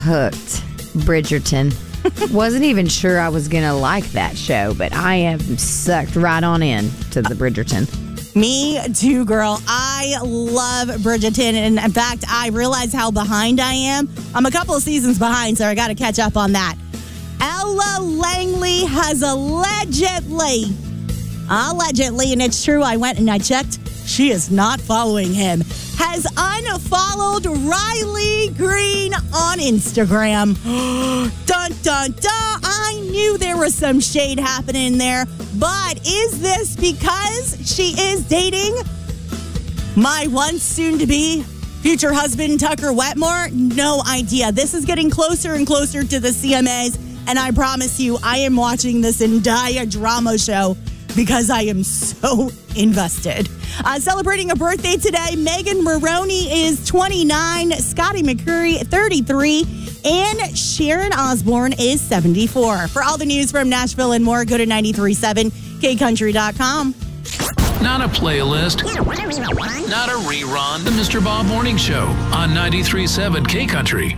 Hooked. Bridgerton. Wasn't even sure I was going to like that show, but I am sucked right on in to the Bridgerton. Me too, girl. I love Bridgerton. And in fact, I realize how behind I am. I'm a couple of seasons behind, so I got to catch up on that. Ella Langley has allegedly, and it's true, I went and I checked, she is not following him, has unfollowed Riley Green on Instagram. Dun, dun, dun. I knew there was some shade happening there, but is this because she is dating my once soon-to-be future husband, Tucker Wetmore? No idea. This is getting closer and closer to the CMAs, and I promise you, I am watching this entire drama show because I am so invested. Celebrating a birthday today, Megan Maroney is 29, Scotty McCurry 33, and Sharon Osbourne is 74. For all the news from Nashville and more, go to 937kcountry.com. Not a playlist, not a rerun. The Mr. Bob Morning Show on 93.7 K Country.